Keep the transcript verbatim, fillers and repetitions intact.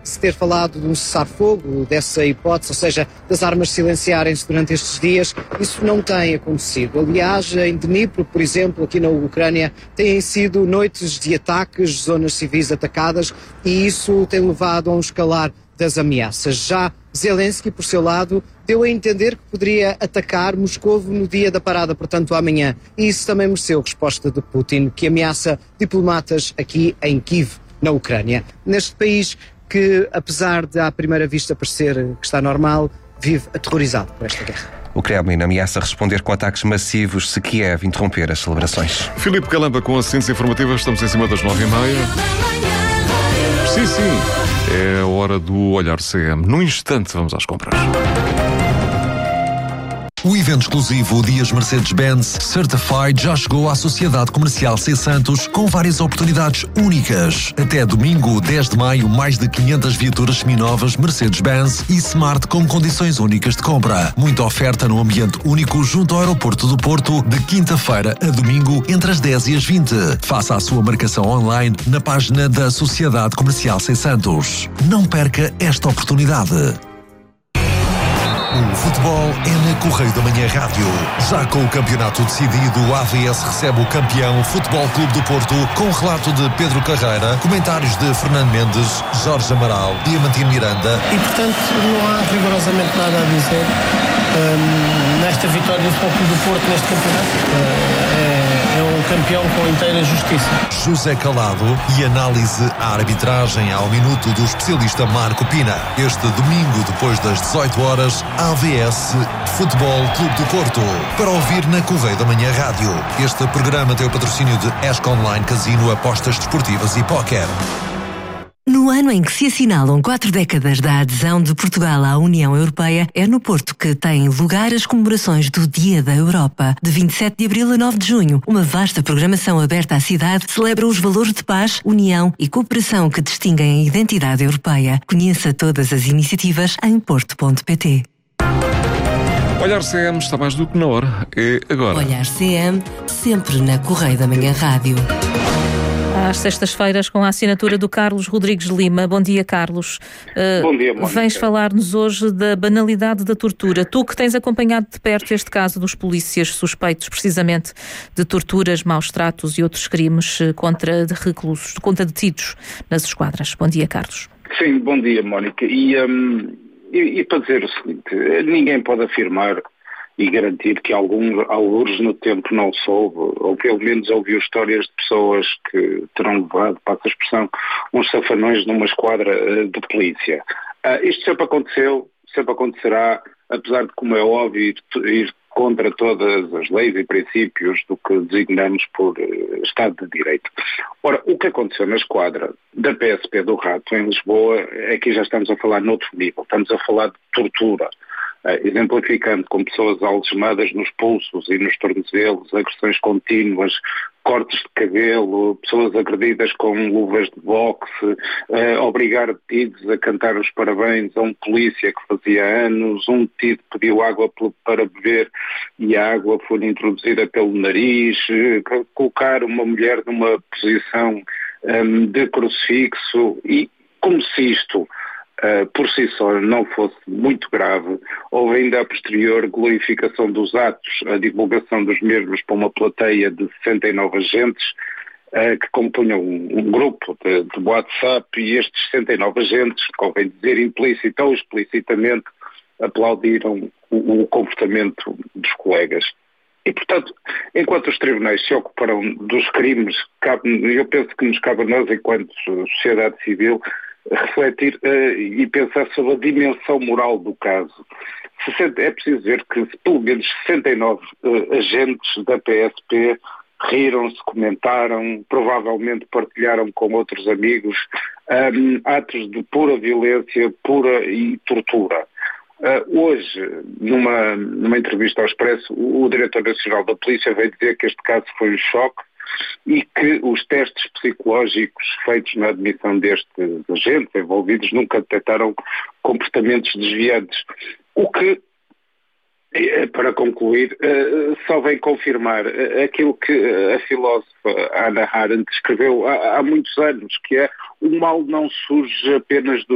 se ter falado de um cessar-fogo, dessa hipótese, ou seja, das armas silenciarem-se durante estes dias. Isso não tem acontecido. Aliás, em Dnipro, por exemplo, aqui na Ucrânia, têm sido noites de ataques, zonas civis atacadas, e isso tem levado a um escalar das ameaças. Já Zelensky, por seu lado, deu a entender que poderia atacar Moscovo no dia da parada, portanto amanhã. E isso também mereceu resposta de Putin, que ameaça diplomatas aqui em Kiev, na Ucrânia. Neste país que, apesar de à primeira vista parecer que está normal, vive aterrorizado por esta guerra. O Kremlin ameaça responder com ataques massivos se Kiev interromper as celebrações. Filipe Calamba com assistentes informativas, estamos em cima das nove e meia. Sim, sim. É a hora do Olhar C M. Num instante vamos às compras. O evento exclusivo Dias Mercedes-Benz Certified já chegou à Sociedade Comercial C Santos com várias oportunidades únicas. Até domingo, dez de maio, mais de quinhentas viaturas seminovas Mercedes-Benz e Smart com condições únicas de compra. Muita oferta num ambiente único junto ao aeroporto do Porto, de quinta-feira a domingo, entre as dez e as vinte. Faça a sua marcação online na página da Sociedade Comercial C Santos. Não perca esta oportunidade. O futebol é na Correio da Manhã Rádio. Já com o campeonato decidido, o A V S recebe o campeão Futebol Clube do Porto, com relato de Pedro Carreira, comentários de Fernando Mendes, Jorge Amaral, Diamantino Miranda. E, portanto, não há rigorosamente nada a dizer um, nesta vitória do Futebol Clube do Porto neste campeonato. Uh, é, é um campeão com inteira justiça. José Calado e análise à arbitragem ao minuto do especialista Marco Pina. Este domingo, depois das dezoito horas, A V S Futebol Clube do Porto. Para ouvir na Correio da Manhã Rádio. Este programa tem o patrocínio de Esco Online Casino, apostas desportivas e póquer. No ano em que se assinalam quatro décadas da adesão de Portugal à União Europeia, é no Porto que têm lugar as comemorações do Dia da Europa. De vinte e sete de abril a nove de junho, uma vasta programação aberta à cidade celebra os valores de paz, união e cooperação que distinguem a identidade europeia. Conheça todas as iniciativas em porto ponto pt. Olhar C M está mais do que na hora. É agora. Olhar C M, sempre na Correio da Manhã Rádio. Às sextas-feiras, com a assinatura do Carlos Rodrigues Lima. Bom dia, Carlos. Uh, Bom dia, Mónica. Vens falar-nos hoje da banalidade da tortura. Tu que tens acompanhado de perto este caso dos polícias suspeitos precisamente de torturas, maus tratos e outros crimes contra de reclusos, contra detidos nas esquadras. Bom dia, Carlos. Sim, bom dia, Mónica. E, um, e, e para dizer o seguinte, ninguém pode afirmar e garantir que algum, alguns no tempo não soube, ou pelo menos ouviu histórias de pessoas que terão levado, passa a expressão, uns safanões numa esquadra uh, de polícia. Uh, isto sempre aconteceu, sempre acontecerá, apesar de, como é óbvio, ir, ir contra todas as leis e princípios do que designamos por uh, Estado de Direito. Ora, o que aconteceu na esquadra da P S P do Rato, em Lisboa, aqui já estamos a falar noutro nível, estamos a falar de tortura. Uh, exemplificando com pessoas algemadas nos pulsos e nos tornozelos, agressões contínuas, cortes de cabelo, pessoas agredidas com luvas de boxe, uh, obrigar detidos a cantar os parabéns a um polícia que fazia anos, um detido pediu água para beber e a água foi introduzida pelo nariz, uh, colocar uma mulher numa posição um, de crucifixo e como se isto Uh, por si só não fosse muito grave, houve ainda a posterior glorificação dos atos, a divulgação dos mesmos para uma plateia de sessenta e nove agentes uh, que compunham um, um grupo de, de WhatsApp, e estes sessenta e nove agentes, convém dizer implícita ou explicitamente, aplaudiram o, o comportamento dos colegas. E, portanto, enquanto os tribunais se ocuparão dos crimes, cabe, eu penso que nos cabe a nós, enquanto sociedade civil, refletir uh, e pensar sobre a dimensão moral do caso. É preciso ver que pelo menos sessenta e nove uh, agentes da P S P riram-se, comentaram, provavelmente partilharam com outros amigos um, atos de pura violência, pura e tortura. Uh, hoje, numa, numa entrevista ao Expresso, o, o Diretor Nacional da Polícia veio dizer que este caso foi um choque e que os testes psicológicos feitos na admissão destes agentes envolvidos nunca detectaram comportamentos desviantes. O que, para concluir, só vem confirmar aquilo que a filósofa Hannah Arendt escreveu há, há muitos anos, que é: o mal não surge apenas do